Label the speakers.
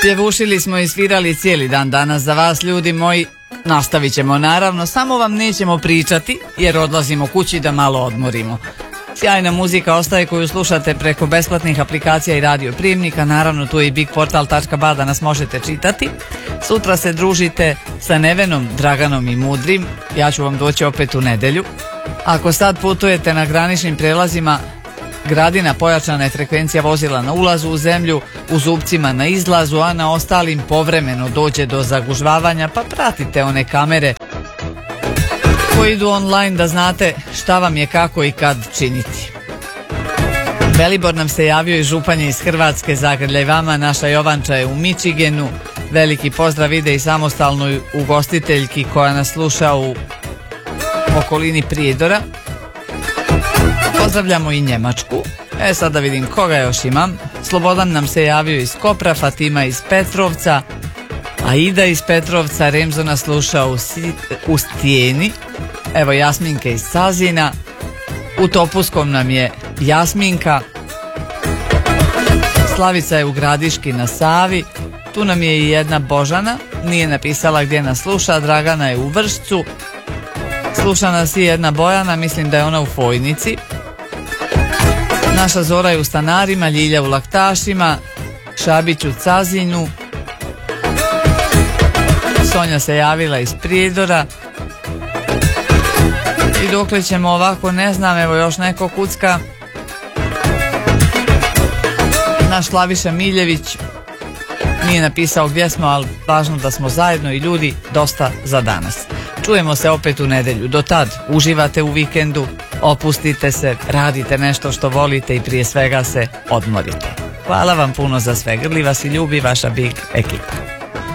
Speaker 1: Pjevušili smo i svirali cijeli dan danas za vas, ljudi moji. Nastavit ćemo naravno, samo vam nećemo pričati jer odlazimo kući da malo odmorimo. Sjajna muzika ostaje koju slušate preko besplatnih aplikacija i radio prijemnika, naravno tu je i bigportal.ba da nas možete čitati. Sutra se družite sa Nevenom, Draganom i Mudrim, ja ću vam doći opet u nedjelju. Ako sad putujete na graničnim prelazima, Gradina pojačana je frekvencija vozila na ulazu u zemlju, u Zubcima na izlazu, a na ostalim povremeno dođe do zagužvavanja, pa pratite one kamere koji idu online da znate šta vam je kako i kad činiti. Velibor nam se javio iz Županje iz Hrvatske, zagrljaj vama, naša Jovanča je u Michiganu, veliki pozdrav ide i samostalnoj ugostiteljki koja nas sluša u okolini Prijedora. Pozdravljamo i Njemačku. Sad da vidim koga još imam. Slobodan nam se javio iz Kopra, Fatima iz Petrovca, Aida iz Petrovca, Remzo nas sluša u Stijeni. Evo Jasminka iz Sazina. U Topuskom nam je Jasminka. Slavica je u Gradiški na Savi. Tu nam je i jedna Božana, nije napisala gdje nas sluša. Dragana je u Vršcu. Sluša nas i jedna Bojana, mislim da je ona u Fojnici. Naša Zora je u Stanarima, Ljilja u Laktašima, Šabić u Cazinu, Sonja se javila iz Prijedora. I dokle ćemo ovako, ne znam, evo još neko kucka. Naš Slaviša Miljević nije napisao gdje smo, ali važno da smo zajedno i ljudi, dosta za danas. Čujemo se opet u nedjelju. Do tad uživate u vikendu, opustite se, radite nešto što volite i prije svega se odmorite. Hvala vam puno za sve. Grli vas i ljubi vaša Big ekipa.